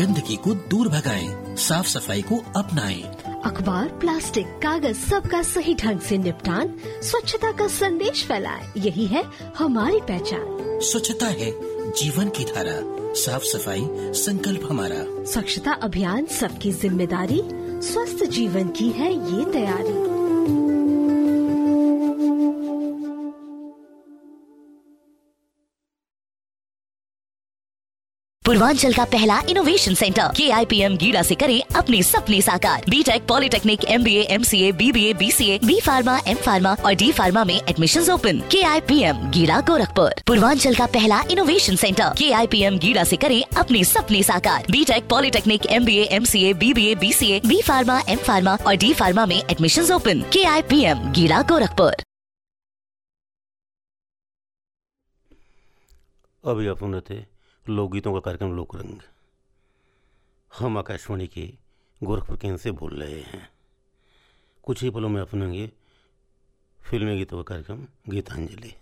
गंदगी को दूर भगाएं, साफ सफाई को अपनाएं। अखबार, प्लास्टिक, कागज सबका सही ढंग से निपटान, स्वच्छता का संदेश फैलाएं, यही है हमारी पहचान। स्वच्छता है जीवन की धारा, साफ सफाई संकल्प हमारा। स्वच्छता अभियान सबकी जिम्मेदारी, स्वस्थ जीवन की है ये तैयारी। पूर्वांचल का पहला इनोवेशन सेंटर KIPM गीड़ा से करें अपने सपने साकार। BTech, polytechnic, MBA, MCA, BBA, BCA, B pharma, M pharma और D फार्मा में admissions open. KIPM गीड़ा Gorakhpur, Purvanchal का पहला इनोवेशन सेंटर। KIPM गीड़ा से करें अपने सपने साकार। BTech, polytechnic, MBA, MCA, BBA, BCA, B pharma, M pharma और D फार्मा में एडमिशंस ओपन। KIPM गीड़ा गोरखपुर। अभी अपन थे लोकगीतों का कार्यक्रम लोक रंग। हम आकाशवाणी के गोरखपुर केंद्र से बोल रहे हैं। कुछ ही पलों में अपनेंगे फिल्मी गीतों का कार्यक्रम गीतांजलि।